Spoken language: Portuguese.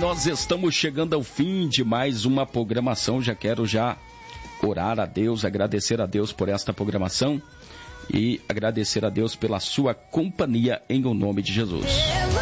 nós estamos chegando ao fim de mais uma programação. Já quero orar a Deus, agradecer a Deus por esta programação e agradecer a Deus pela sua companhia em o nome de Jesus.